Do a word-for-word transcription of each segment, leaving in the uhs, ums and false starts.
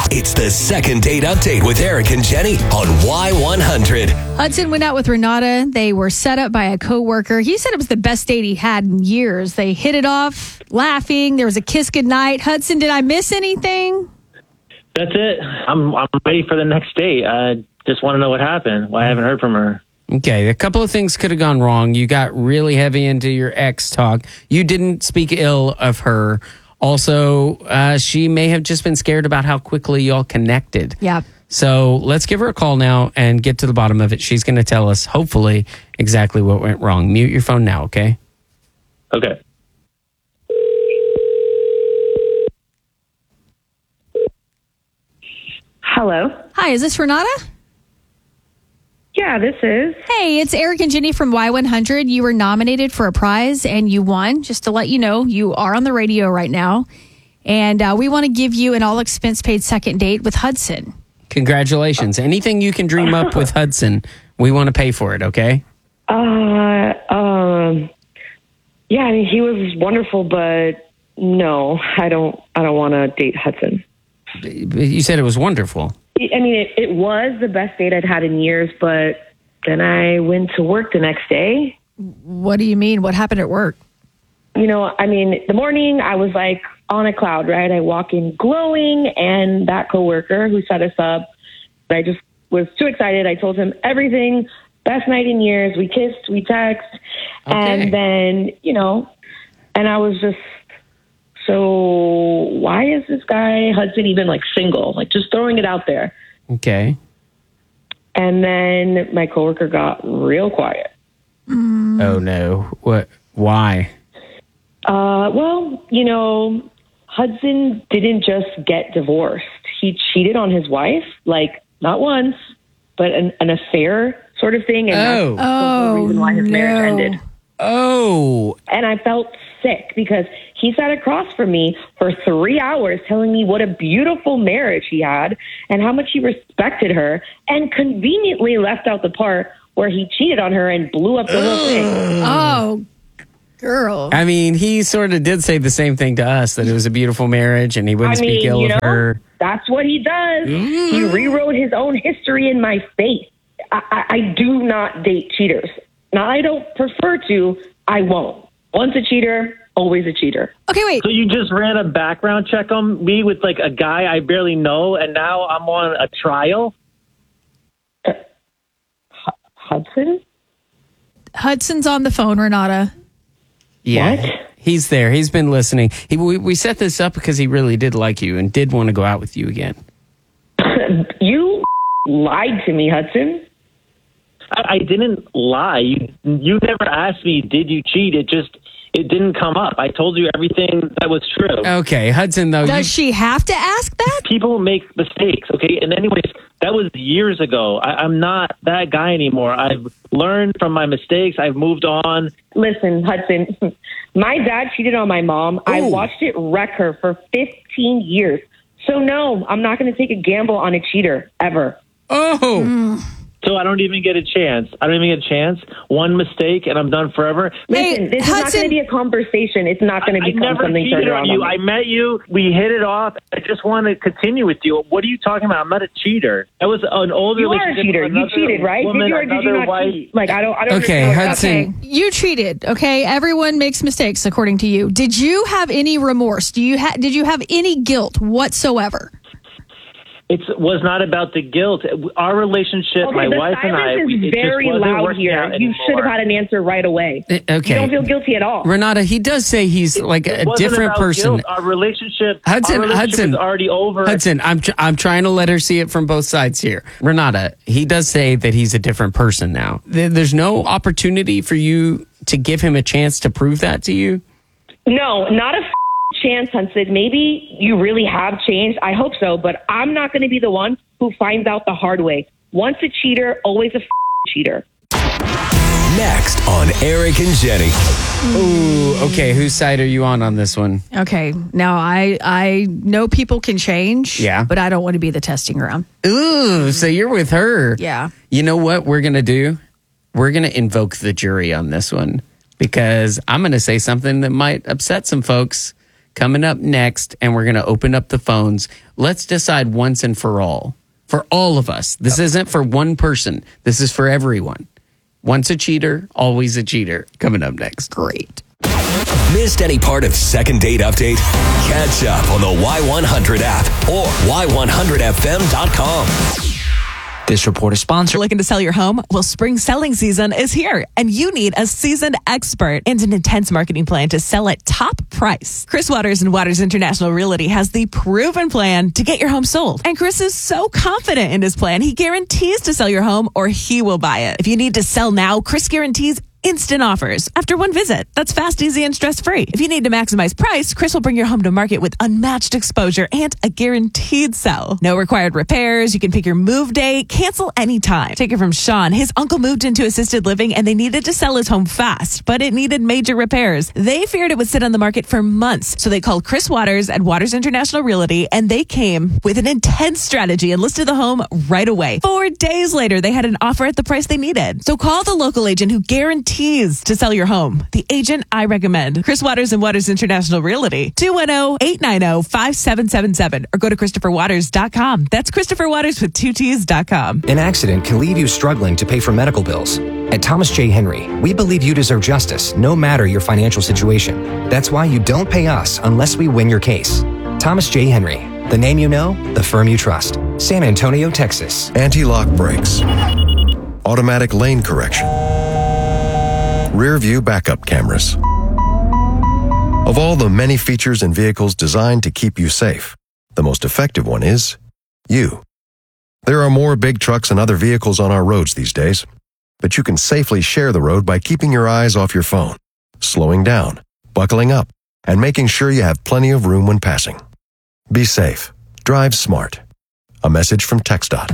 It's the second date update with Eric and Jenny on Y one hundred. Hudson went out with Renata. They were set up by a coworker. He said it was the best date he had in years. They hit it off, laughing. There was a kiss goodnight. Hudson, did I miss anything? That's it. I'm I'm ready for the next date. I just want to know what happened. Well, I haven't heard from her. Okay, a couple of things could have gone wrong. You got really heavy into your ex talk. You didn't speak ill of her. Also, uh, she may have just been scared about how quickly y'all connected. Yeah. So let's give her a call now and get to the bottom of it. She's going to tell us, hopefully, exactly what went wrong. Mute your phone now, okay? Okay. Hello. Hi, is this Renata? Yeah, this is. Hey, it's Eric and Jenny from Y one hundred. You were nominated for a prize and you won. Just to let you know, you are on the radio right now. And uh, we want to give you an all-expense-paid second date with Hudson. Congratulations. Anything you can dream up with Hudson, we want to pay for it, okay? Uh, um, yeah, I mean, he was wonderful, but no, I don't, I don't want to date Hudson. You said it was wonderful. I mean, it, it was the best date I'd had in years, but then I went to work the next day. What do you mean? What happened at work? You know, I mean, the morning I was like on a cloud, right? I walk in glowing, and that coworker who set us up, I just was too excited. I told him everything, best night in years. We kissed, we texted, Okay. and then, you know, and I was just, so why is this guy Hudson even like single? Like just throwing it out there. Okay. And then my coworker got real quiet. Mm. Oh, no. What? Why? Uh, well, you know, Hudson didn't just get divorced. He cheated on his wife, like not once, but an, an affair sort of thing. And Oh. that's the whole reason why his marriage no. ended. Oh. And I felt sick because he sat across from me for three hours telling me what a beautiful marriage he had and how much he respected her, and conveniently left out the part where he cheated on her and blew up the whole thing. Oh, girl. I mean, he sort of did say the same thing to us, that it was a beautiful marriage and he wouldn't I mean, speak ill you of know, her. that's what he does. He rewrote his own history in my face. I, I, I do not date cheaters. Now, I don't prefer to. I won't. Once a cheater, always a cheater. Okay, wait. So you just ran a background check on me with like a guy I barely know, and now I'm on a trial? Uh, H- Hudson? Hudson's on the phone, Renata. Yeah. What? He's there. He's been listening. He, we, we set this up because he really did like you and did want to go out with you again. You lied to me, Hudson. I, I didn't lie. You, you never asked me, did you cheat? It just, it didn't come up. I told you everything that was true. Okay, Hudson, though. Does You, she have to ask that? People make mistakes, okay? And anyways, that was years ago. I, I'm not that guy anymore. I've learned from my mistakes. I've moved on. Listen, Hudson, my dad cheated on my mom. I Ooh. watched it wreck her for fifteen years. So, no, I'm not going to take a gamble on a cheater, ever. oh. So I don't even get a chance. I don't even get a chance. One mistake and I'm done forever. Listen, Hey, this is not Hudson- going to be a conversation. It's not going to I become never something cheated turned on around you. on I me. met you. We hit it off. I just want to continue with you. What are you talking about? I'm not a cheater. That was an old You are a relationship. cheater. with You another cheated, right? Woman, did you or did you another not wife. cheat? Like, I don't, I don't Okay, understand. Hudson. Okay, you cheated. Okay, everyone makes mistakes, according to you. Did you have any remorse? Do you ha- Did you have any guilt whatsoever? It was not about the guilt. Our relationship, Okay, my the wife and I, silence we, is it very just wasn't loud working here. out You anymore. should have had an answer right away. Uh, Okay. You don't feel guilty at all. Renata, he does say he's like It a wasn't different about person. guilt. Our relationship, Hudson, our relationship Hudson, is already over. Hudson, I'm tr- I'm trying to let her see it from both sides here. Renata, he does say that he's a different person now. Th- There's no opportunity for you to give him a chance to prove that to you. No, not a f- chance, Hudson. Maybe you really have changed. I hope so, but I'm not going to be the one who finds out the hard way. Once a cheater, always a f- cheater. Next on Eric and Jenny. Ooh, okay. Whose side are you on on this one? Okay, now I I know people can change. Yeah. but I don't want to be the testing ground. Ooh, so you're with her. Yeah. You know what we're going to do? We're going to invoke the jury on this one because I'm going to say something that might upset some folks coming up next, and we're going to open up the phones. Let's decide once and for all, for all of us. This isn't for one person. This is for everyone. Once a cheater, always a cheater. Coming up next. Great. Missed any part of Second Date Update? Catch up on the Y one hundred app or Y one hundred F M dot com. This report is sponsored. Looking to sell your home? Well, spring selling season is here, and you need a seasoned expert and an intense marketing plan to sell at top price. Chris Waters and Waters International Realty has the proven plan to get your home sold. And Chris is so confident in his plan, he guarantees to sell your home or he will buy it. If you need to sell now, Chris guarantees instant offers after one visit. That's fast, easy, and stress-free. If you need to maximize price, Chris will bring your home to market with unmatched exposure and a guaranteed sell. No required repairs. You can pick your move date, cancel anytime. Take it from Sean. His uncle moved into assisted living and they needed to sell his home fast, but it needed major repairs. They feared it would sit on the market for months, so they called Chris Waters at Waters International Realty, and they came with an intense strategy and listed the home right away. Four days later, they had an offer at the price they needed. So call the local agent who guarantees to sell your home. The agent I recommend, Chris Waters and Waters International Realty, two one zero, eight nine zero, five seven seven seven, or go to Christopher Waters dot com. That's Christopher Waters with two T's dot com. An accident can leave you struggling to pay for medical bills. At Thomas J. Henry, we believe you deserve justice no matter your financial situation. That's why you don't pay us unless we win your case. Thomas J. Henry, the name you know, the firm you trust. San Antonio, Texas. Anti-lock brakes. Automatic lane correction. Rear view backup cameras. Of all the many features in vehicles designed to keep you safe, the most effective one is you. There are more big trucks and other vehicles on our roads these days, but you can safely share the road by keeping your eyes off your phone, slowing down, buckling up, and making sure you have plenty of room when passing. Be safe. Drive smart. A message from TxDOT.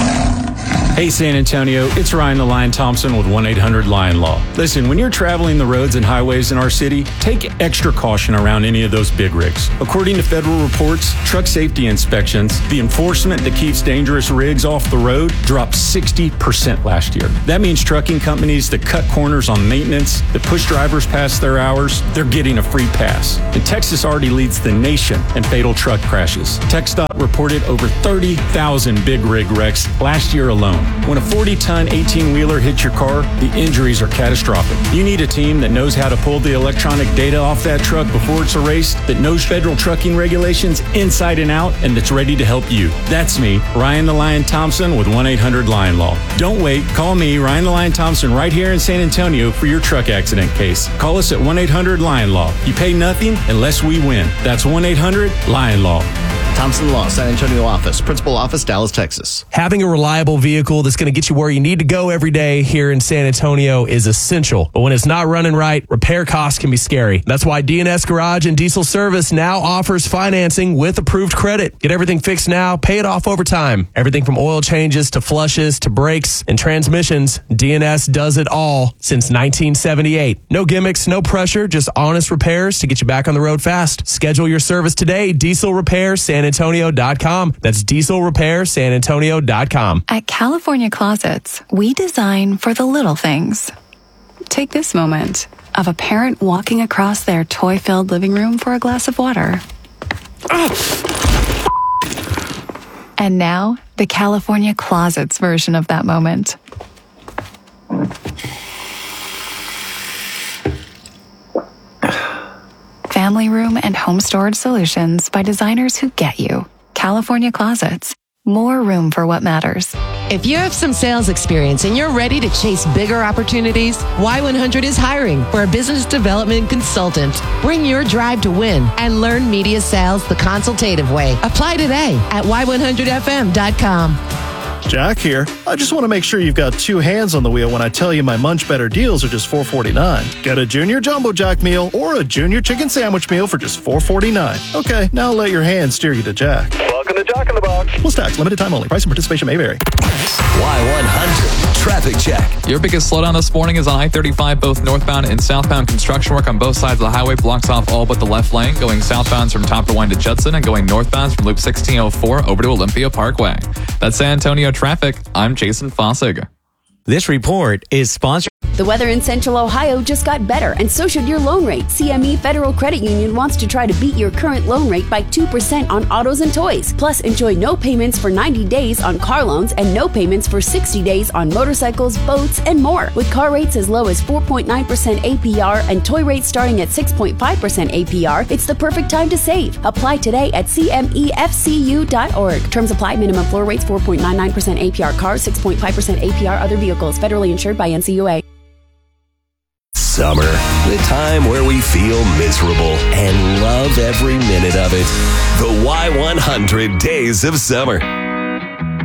Hey San Antonio, it's Ryan the Lion Thompson with one eight hundred Lion Law. Listen, when you're traveling the roads and highways in our city, take extra caution around any of those big rigs. According to federal reports, truck safety inspections, the enforcement that keeps dangerous rigs off the road dropped sixty percent last year. That means trucking companies that cut corners on maintenance, that push drivers past their hours, they're getting a free pass. And Texas already leads the nation in fatal truck crashes. TxDOT reported over thirty thousand big rig wrecks last year alone. When a forty-ton eighteen-wheeler hits your car, the injuries are catastrophic. You need a team that knows how to pull the electronic data off that truck before it's erased, that knows federal trucking regulations inside and out, and that's ready to help you. That's me, Ryan the Lion Thompson with one eight hundred Lion Law. Don't wait. Call me, Ryan the Lion Thompson, right here in San Antonio for your truck accident case. Call us at one eight hundred Lion Law. You pay nothing unless we win. That's one eight hundred Lion Law. Thompson Law, San Antonio office, principal office, Dallas, Texas. Having a reliable vehicle that's going to get you where you need to go every day here in San Antonio is essential. But when it's not running right, repair costs can be scary. That's why D N S Garage and Diesel Service now offers financing with approved credit. Get everything fixed now, pay it off over time. Everything from oil changes to flushes to brakes and transmissions, D N S does it all since nineteen seventy-eight. No gimmicks, no pressure, just honest repairs to get you back on the road fast. Schedule your service today, Diesel Repair San Antonio dot com. That's Diesel Repair San Antonio dot com. At California Closets, we design for the little things. Take this moment of a parent walking across their toy-filled living room for a glass of water. And now, the California Closets version of that moment. Family room and home storage solutions by designers who get you. California Closets. More room for what matters. If you have some sales experience and you're ready to chase bigger opportunities, Y one hundred is hiring for a business development consultant. Bring your drive to win and learn media sales the consultative way. Apply today at Y one hundred F M dot com. Jack here. I just want to make sure you've got two hands on the wheel when I tell you my Munch Better deals are just four forty-nine. Get a Junior Jumbo Jack meal or a Junior Chicken Sandwich meal for just four forty-nine. Okay, now let your hands steer you to Jack. Welcome to Jack in the Box. Plus tax, limited time only. Price and participation may vary. Y one hundred Traffic Check. Your biggest slowdown this morning is on I thirty-five, both northbound and southbound. Construction work on both sides of the highway blocks off all but the left lane, going southbound from Top Wine to Judson and going northbound from Loop sixteen oh four over to Olympia Parkway. That's San Antonio traffic. I'm Jason Fossig. This report is sponsored. The weather in Central Ohio just got better, and so should your loan rate. C M E Federal Credit Union wants to try to beat your current loan rate by two percent on autos and toys. Plus, enjoy no payments for ninety days on car loans and no payments for sixty days on motorcycles, boats, and more. With car rates as low as four point nine percent A P R and toy rates starting at six point five percent A P R, it's the perfect time to save. Apply today at C M E F C U dot org. Terms apply. Minimum floor rates four point nine nine percent A P R cars, six point five percent A P R other vehicles. Federally insured by N C U A. Summer, the time where we feel miserable and love every minute of it. The Y one hundred Days of Summer.